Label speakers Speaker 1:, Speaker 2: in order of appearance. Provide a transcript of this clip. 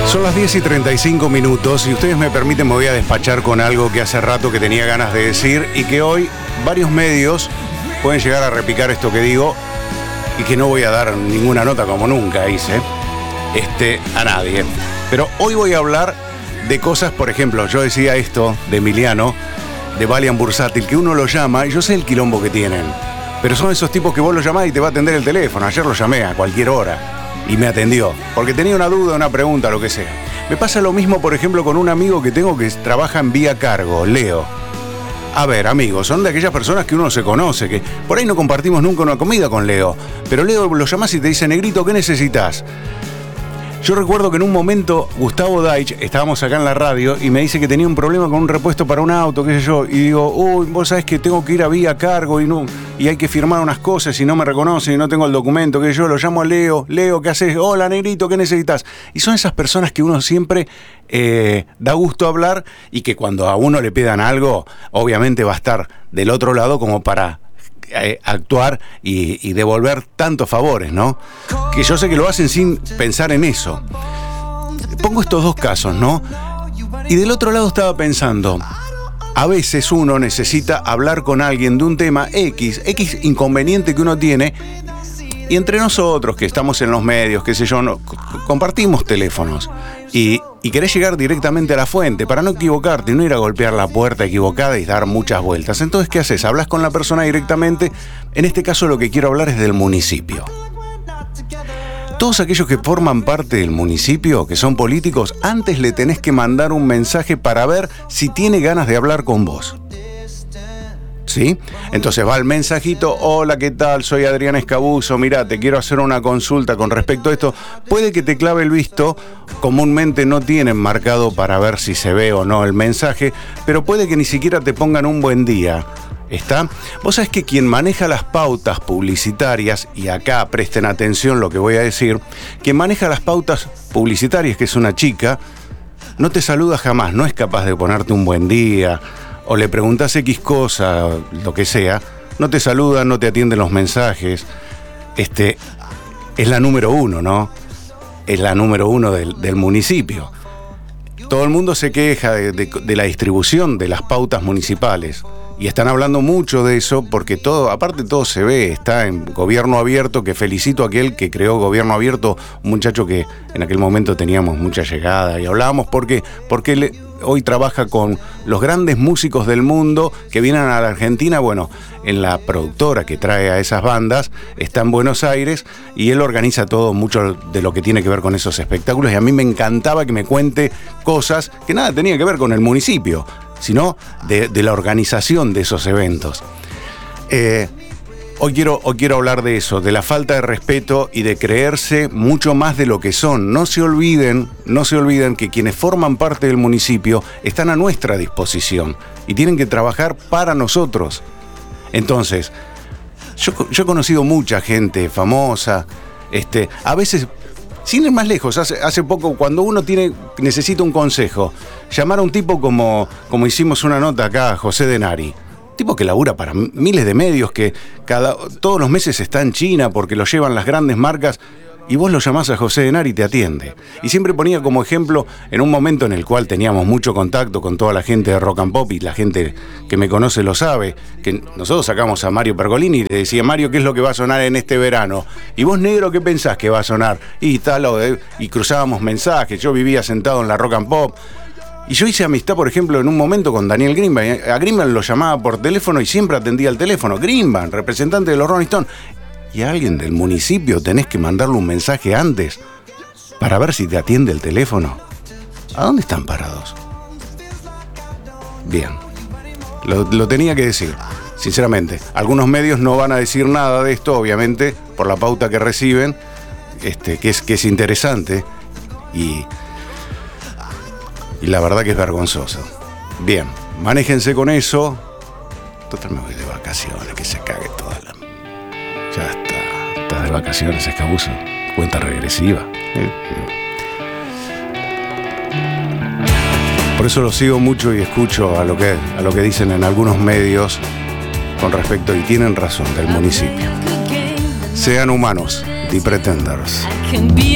Speaker 1: Son las 10:35 y ustedes me permiten, me voy a despachar con algo que hace rato que tenía ganas de decir y que hoy varios medios pueden llegar a repicar esto que digo y que no voy a dar ninguna nota como nunca hice a nadie. Pero hoy voy a hablar de cosas, por ejemplo, yo decía esto de Emiliano, de Valiant Bursátil, que uno lo llama y yo sé el quilombo que tienen, pero son esos tipos que vos lo llamás y te va a atender el teléfono. Ayer lo llamé a cualquier hora y me atendió, porque tenía una duda, una pregunta, lo que sea. Me pasa lo mismo, por ejemplo, con un amigo que tengo que trabaja en Vía Cargo, Leo. A ver, amigos, son de aquellas personas que uno se conoce, que por ahí no compartimos nunca una comida con Leo, pero Leo lo llamás y te dice: negrito, ¿qué necesitas? Yo recuerdo que en un momento Gustavo Deitch, estábamos acá en la radio, y me dice que tenía un problema con un repuesto para un auto, qué sé yo, y digo: uy, vos sabés que tengo que ir a Vía Cargo y hay que firmar unas cosas y no me reconocen y no tengo el documento, que yo lo llamo a Leo: Leo, ¿qué haces? Hola, negrito, ¿qué necesitas? Y son esas personas que uno siempre da gusto hablar, y que cuando a uno le pidan algo, obviamente va a estar del otro lado como para actuar y devolver tantos favores, ¿no? Que yo sé que lo hacen sin pensar en eso. Pongo estos dos casos, ¿no? Y del otro lado estaba pensando, a veces uno necesita hablar con alguien de un tema X inconveniente que uno tiene, y entre nosotros que estamos en los medios, qué sé yo, compartimos teléfonos y querés llegar directamente a la fuente para no equivocarte y no ir a golpear la puerta equivocada y dar muchas vueltas. Entonces, ¿qué haces? Hablas con la persona directamente. En este caso lo que quiero hablar es del municipio. Todos aquellos que forman parte del municipio, que son políticos, antes le tenés que mandar un mensaje para ver si tiene ganas de hablar con vos. ¿Sí? Entonces va el mensajito: hola, ¿qué tal? Soy Adrián Escabuso, mirá, te quiero hacer una consulta con respecto a esto. Puede que te clave el visto, comúnmente no tienen marcado para ver si se ve o no el mensaje, pero puede que ni siquiera te pongan un buen día. ¿Está? Vos sabés que quien maneja las pautas publicitarias, y acá presten atención lo que voy a decir, quien maneja las pautas publicitarias, que es una chica, no te saluda jamás, no es capaz de ponerte un buen día, o le preguntás X cosa, lo que sea, no te saluda, no te atienden los mensajes. Es la número uno, ¿no? Es la número uno del municipio. Todo el mundo se queja de la distribución de las pautas municipales. Y están hablando mucho de eso porque aparte todo se ve, está en Gobierno Abierto, que felicito a aquel que creó Gobierno Abierto, un muchacho que en aquel momento teníamos mucha llegada y hablábamos porque él hoy trabaja con los grandes músicos del mundo que vienen a la Argentina. Bueno, en la productora que trae a esas bandas está en Buenos Aires y él organiza todo, mucho de lo que tiene que ver con esos espectáculos, y a mí me encantaba que me cuente cosas que nada tenía que ver con el municipio, sino de la organización de esos eventos. Hoy quiero hablar de eso, de la falta de respeto y de creerse mucho más de lo que son. No se olviden que quienes forman parte del municipio están a nuestra disposición y tienen que trabajar para nosotros. Entonces, yo he conocido mucha gente famosa, a veces, sin ir más lejos, hace poco, cuando uno necesita un consejo, llamar a un tipo como hicimos una nota acá, José Denari, tipo que labura para miles de medios, que todos los meses está en China porque lo llevan las grandes marcas, y vos lo llamás a José Denari y te atiende. Y siempre ponía como ejemplo, en un momento en el cual teníamos mucho contacto con toda la gente de Rock and Pop, y la gente que me conoce lo sabe, que nosotros sacamos a Mario Pergolini y le decía: Mario, ¿qué es lo que va a sonar en este verano? Y vos, negro, ¿qué pensás que va a sonar? Y cruzábamos mensajes. Yo vivía sentado en la Rock and Pop. Y yo hice amistad, por ejemplo, en un momento con Daniel Grimban. A Grimban lo llamaba por teléfono y siempre atendía el teléfono. Grimban, representante de los Rolling Stones. Y a alguien del municipio tenés que mandarle un mensaje antes para ver si te atiende el teléfono. ¿A dónde están parados? Bien, lo tenía que decir, sinceramente. Algunos medios no van a decir nada de esto, obviamente, por la pauta que reciben, que es interesante, y la verdad que es vergonzoso. Bien, manéjense con eso. Total, me voy de vacaciones, que se cague toda la... Ya está, estás de vacaciones, Escabuso. Cuenta regresiva. Por eso lo sigo mucho y escucho a lo que dicen en algunos medios con respecto, y tienen razón, del municipio. Sean humanos, The Pretenders.